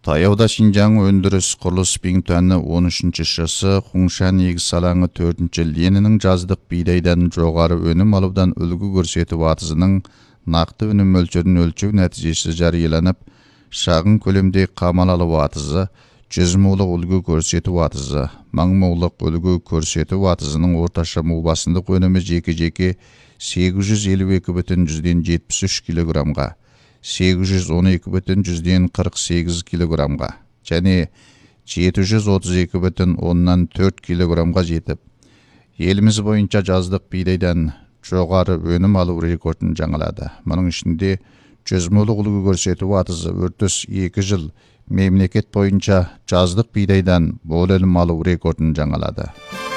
Таяуда Шинжаң өндіріс құрылыс беңтуәні 13-ші шысы, Хуңшан егіс салаңы 4-ші ленінің жаздық бидайдан жоғары өнім алудан үлгі көрсетіп атызының нақты өнім мөлшерін өлчеу нәтижесі жарияланып, шағын көлемде қамал алу атызы, 100 мулық үлгі көрсетіп атызы, 1000 мулық үлгі көрсетіп атызының орташа мұлбасындық өнімі жеке-жеке 852,73 килограммға, 812,48 килограммға және 732,4 килограммға жетіп, еліміз бойынша жаздық бидайдан жоғары өнім алу рекордын жаңалады. Мұның ішінде 100 мулық үлгі көрсетіп атызы өртіс 2 жыл мемлекет бойынша жаздық бидайдан мол өнім алу рекордын жаңалады.